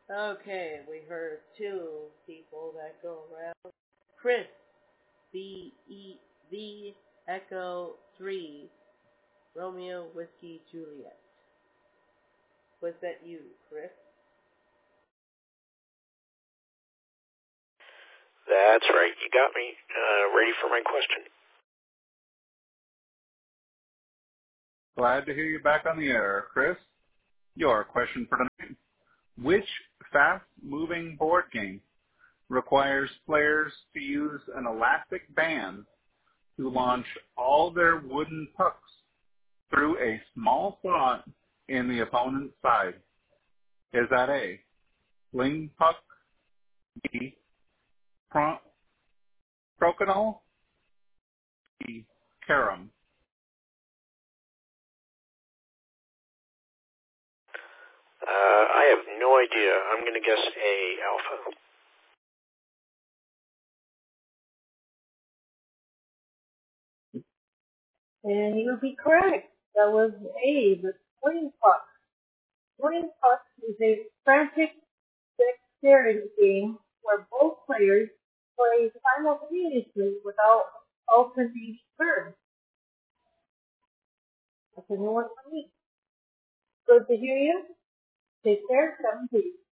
Okay, we heard two people that go around. Chris, V Echo 3, Romeo Whiskey Juliet. Was that you, Chris? That's right. You got me. Ready for my question. Glad to hear you back on the air, Chris. Your question for tonight. Which fast-moving board game requires players to use an elastic band to launch all their wooden pucks through a small slot in the opponent's side? Is that A, Fling Puck, B, Crokinole, C, Carom? I have no idea. I'm going to guess A, Alpha. And you would be correct. That was A, the Swing Puck. Swing Puck is a frantic dexterity game where both players play simultaneously without alternating turns. That's a new one for me. Good to hear you. Take care. 7 peace.